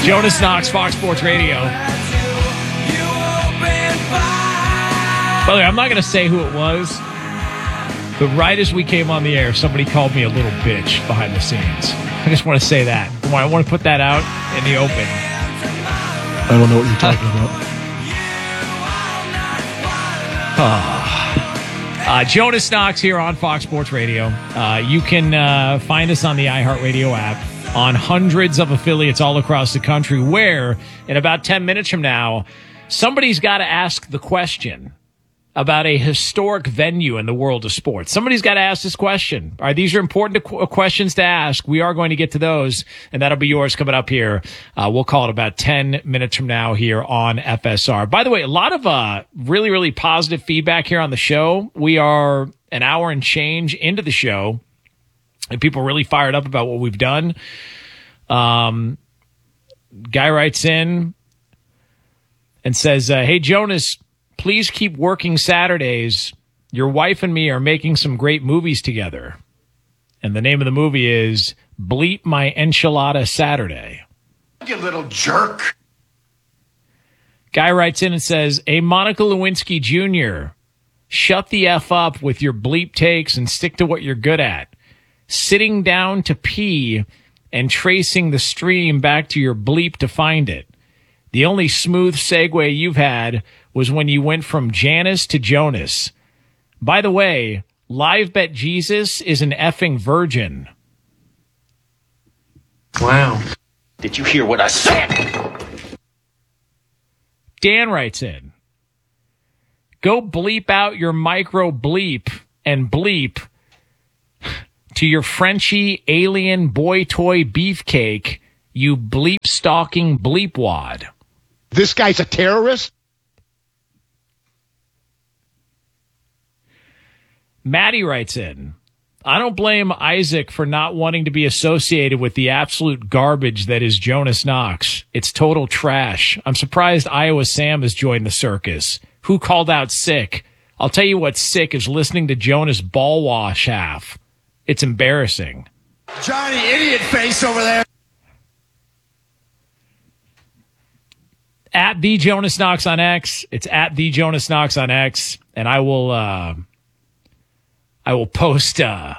Jonas Knox, Fox Sports Radio. By the way, I'm not going to say who it was, but right as we came on the air, somebody called me a little bitch behind the scenes. I just want to say that. I want to put that out in the open. I don't know what you're talking about. Jonas Knox here on Fox Sports Radio. You can find us on the iHeartRadio app, on hundreds of affiliates all across the country, where in about 10 minutes from now, somebody's got to ask the question about a historic venue in the world of sports. Somebody's got to ask this question. All right, these are important questions to ask. We are going to get to those, and that'll be yours coming up here. We'll call it about 10 minutes from now here on FSR. By the way, a lot of really, really positive feedback here on the show. We are an hour and change into the show, and people are really fired up about what we've done. Guy writes in and says, hey, Jonas, please keep working Saturdays. Your wife and me are making some great movies together. And the name of the movie is Bleep My Enchilada Saturday. You little jerk. Guy writes in and says, hey, Monica Lewinsky Jr., shut the F up with your bleep takes and stick to what you're good at. Sitting down to pee and tracing the stream back to your bleep to find it. The only smooth segue you've had was when you went from Janice to Jonas. By the way, Live Bet Jesus is an effing virgin. Wow. Did you hear what I said? Dan writes in, go bleep out your micro bleep and bleep to your Frenchy alien boy toy beefcake, you bleep stalking bleepwad. This guy's a terrorist? Maddie writes in, I don't blame Isaac for not wanting to be associated with the absolute garbage that is Jonas Knox. It's total trash. I'm surprised Iowa Sam has joined the circus. Who called out sick? I'll tell you what's sick is listening to Jonas ball wash half. It's embarrassing. Johnny idiot face over there. At the Jonas Knox on X. It's at the Jonas Knox on X. And I will post,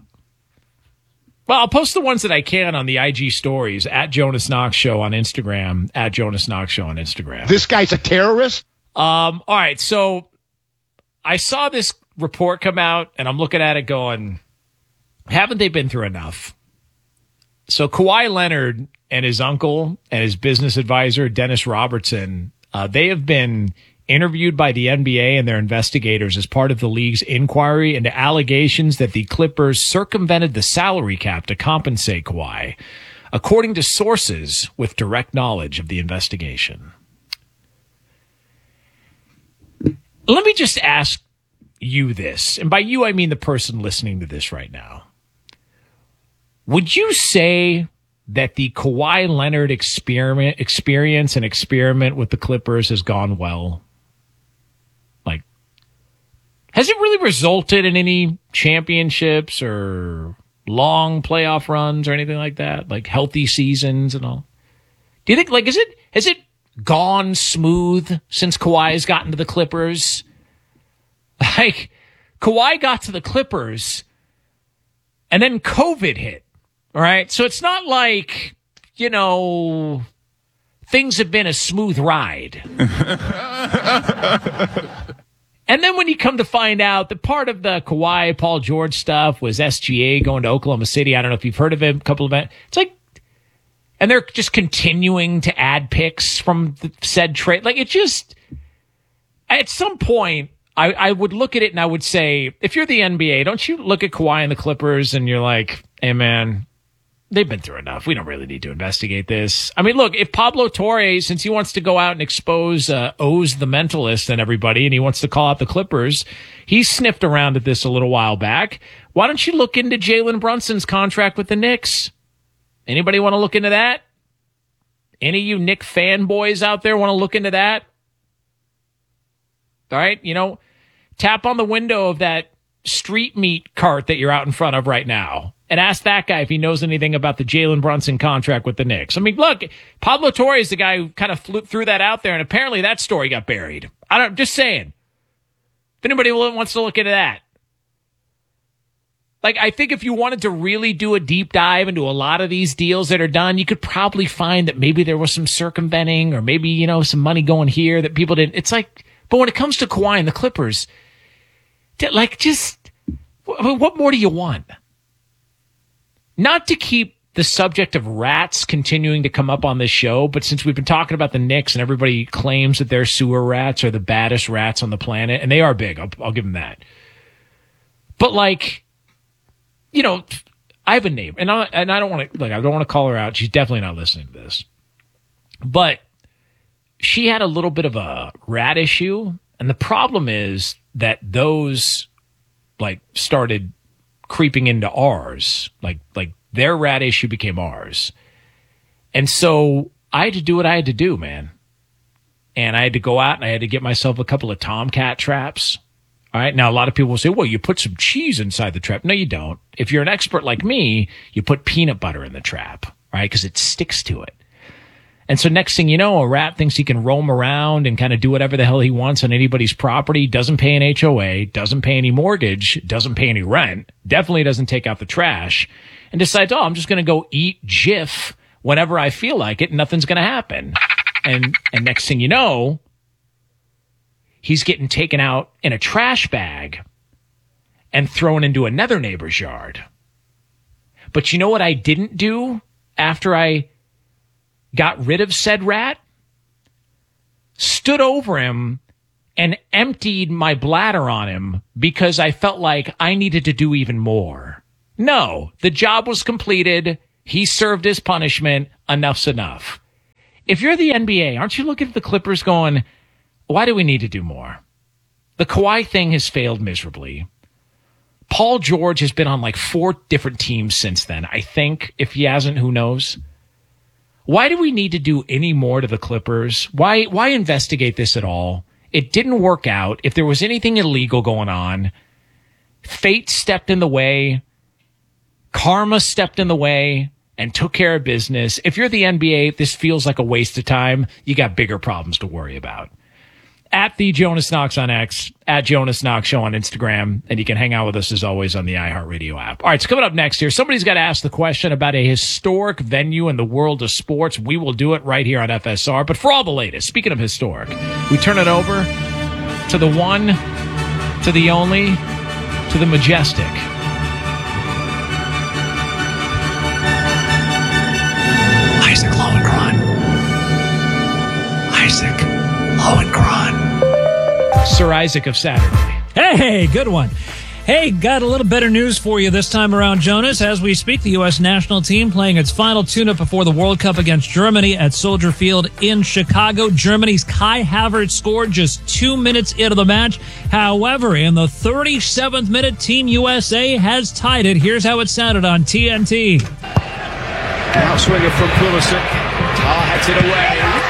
I'll post the ones that I can on the IG stories at Jonas Knox Show on Instagram, at Jonas Knox Show on Instagram. This guy's a terrorist? All right. So I saw this report come out and I'm looking at it going, haven't they been through enough? So Kawhi Leonard and his uncle and his business advisor, Dennis Robertson, they have been interviewed by the NBA and their investigators as part of the league's inquiry into allegations that the Clippers circumvented the salary cap to compensate Kawhi, according to sources with direct knowledge of the investigation. Let me just ask you this, and by you I mean the person listening to this right now. Would you say that the Kawhi Leonard experience and experiment with the Clippers has gone well? Like, has it really resulted in any championships or long playoff runs or anything like that? Like healthy seasons and all? Do you think, like, has it gone smooth since Kawhi's gotten to the Clippers? Like, Kawhi got to the Clippers and then COVID hit. All right. So it's not like, you know, things have been a smooth ride. And then when you come to find out that part of the Kawhi, Paul George stuff was SGA going to Oklahoma City. I don't know if you've heard of him, a couple of it. It's like, and they're just continuing to add picks from the said trade. Like, it just, at some point, I would look at it and I would say, if you're the NBA, don't you look at Kawhi and the Clippers and you're like, hey, man, they've been through enough. We don't really need to investigate this. I mean, look, if Pablo Torre, since he wants to go out and expose Oz the Mentalist and everybody, and he wants to call out the Clippers, he sniffed around at this a little while back. Why don't you look into Jalen Brunson's contract with the Knicks? Anybody want to look into that? Any of you Knick fanboys out there want to look into that? All right, you know, tap on the window of that street meat cart that you're out in front of right now and ask that guy if he knows anything about the Jalen Brunson contract with the Knicks. I mean, look, Pablo Torre is the guy who kind of threw that out there, and apparently that story got buried. Just saying. If anybody wants to look into that. Like, I think if you wanted to really do a deep dive into a lot of these deals that are done, you could probably find that maybe there was some circumventing or maybe, some money going here that people didn't. It's like, but when it comes to Kawhi and the Clippers, what more do you want? Not to keep the subject of rats continuing to come up on this show, but since we've been talking about the Knicks and everybody claims that their sewer rats are the baddest rats on the planet, and they are big, I'll give them that. But I have a neighbor, and I don't want to call her out. She's definitely not listening to this. But she had a little bit of a rat issue, and the problem is that those started creeping into ours. Like their rat issue became ours. And so I had to do what I had to do, man. And I had to go out and I had to get myself a couple of Tomcat traps. All right. Now, a lot of people will say, well, you put some cheese inside the trap. No, you don't. If you're an expert like me, you put peanut butter in the trap, right? Because it sticks to it. And so next thing you know, a rat thinks he can roam around and kind of do whatever the hell he wants on anybody's property, doesn't pay an HOA, doesn't pay any mortgage, doesn't pay any rent, definitely doesn't take out the trash, and decides, I'm just going to go eat Jif whenever I feel like it, and nothing's going to happen. And next thing you know, he's getting taken out in a trash bag and thrown into another neighbor's yard. But you know what I didn't do after I got rid of said rat? Stood over him and emptied my bladder on him because I felt like I needed to do even more. No, the job was completed. He served his punishment. Enough's enough. If you're the NBA, aren't you looking at the Clippers going, why do we need to do more? The Kawhi thing has failed miserably. Paul George has been on 4 different teams since then. I think if he hasn't, who knows? Why do we need to do any more to the Clippers? Why investigate this at all? It didn't work out. If there was anything illegal going on, fate stepped in the way. Karma stepped in the way and took care of business. If you're the NBA, this feels like a waste of time. You got bigger problems to worry about. At the Jonas Knox on X, at Jonas Knox Show on Instagram, and you can hang out with us as always on the iHeartRadio app. All right, so coming up next here, somebody's got to ask the question about a historic venue in the world of sports. We will do it right here on FSR. But for all the latest, speaking of historic, we turn it over to the one, to the only, to the majestic. Isaac Lowenkron. Isaac Lowenkron. Sir Isaac of Saturday. Hey, good one. Hey, got a little better news for you this time around, Jonas. As we speak, the U.S. national team playing its final tune-up before the World Cup against Germany at Soldier Field in Chicago. Germany's Kai Havertz scored just 2 minutes into the match. However, in the 37th minute, Team USA has tied it. Here's how it sounded on TNT. Now swinging from Pulisic. Heads it away.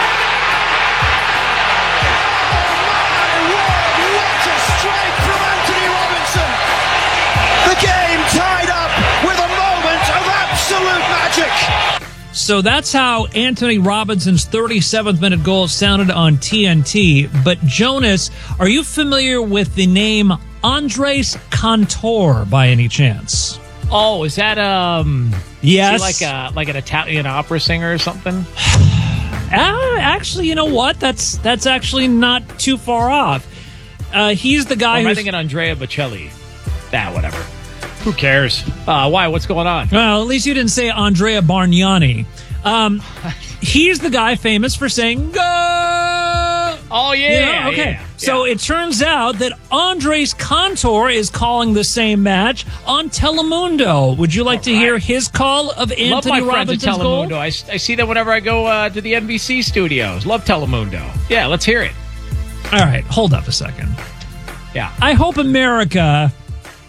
So that's how Anthony Robinson's 37th minute goal sounded on TNT. But Jonas, are you familiar with the name Andres Cantor by any chance? Oh, is that yes, is he like an Italian opera singer or something? Actually, you know what? That's actually not too far off. He's the guy. Or am I thinking Andrea Bocelli? Whatever. Who cares? Why? What's going on? Well, at least you didn't say Andrea Bargnani. He's the guy famous for saying, "Go!" Oh, yeah. Okay. Yeah. So it turns out that Andres Cantor is calling the same match on Telemundo. Would you like to hear his call of Anthony Love my friends Robinson's at goal? Telemundo. I see them whenever I go to the NBC studios. Love Telemundo. Yeah, let's hear it. All right, hold up a second. Yeah. I hope America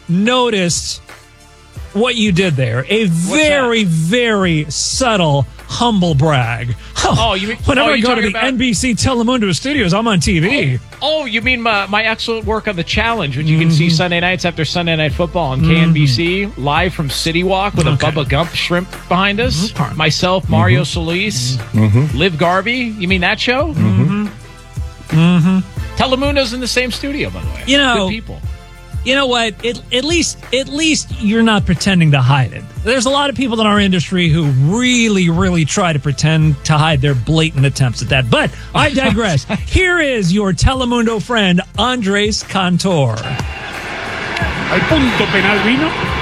noticed what you did there. A very, very subtle humble brag. Oh, you mean whenever I go to the about NBC Telemundo studios, I'm on TV. Oh, you mean my excellent work on The Challenge, which you can see Sunday nights after Sunday Night Football on KNBC, live from City Walk with a Bubba Gump shrimp behind us. Myself, Mario Solis, Liv Garvey. You mean that show? Telemundo's in the same studio, by the way. Good people. You know what? At least you're not pretending to hide it. There's a lot of people in our industry who really, really try to pretend to hide their blatant attempts at that. But I digress. Here is your Telemundo friend, Andres Cantor. Al punto penal vino